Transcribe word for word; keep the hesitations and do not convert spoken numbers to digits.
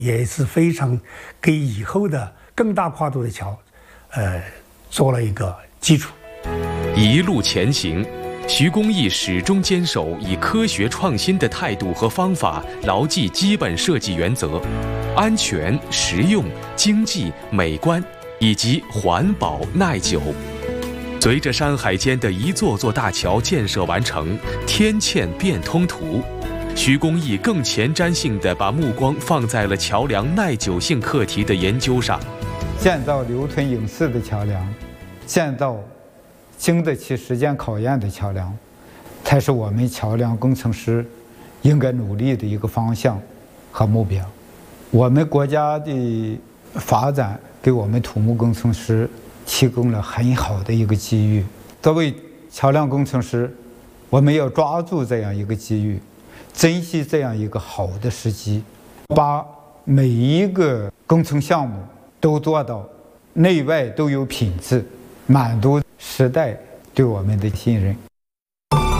也是非常给以后的更大跨度的桥，呃，做了一个基础。 一路前行，徐公义始终坚守以科学创新的态度和方法，牢记基本设计原则：安全、实用、经济、美观以及环保耐久。随着山海间的一座座大桥建设完成，天堑变通途，徐公义更前瞻性地把目光放在了桥梁耐久性课题的研究上。 建造留存影视的桥梁，建造经得起时间考验的桥梁，才是我们桥梁工程师应该努力的一个方向和目标。我们国家的发展给我们土木工程师提供了很好的一个机遇。作为桥梁工程师，我们要抓住这样一个机遇，珍惜这样一个好的时机，把每一个工程项目都做到内外都有品质，满足时代对我们的信任。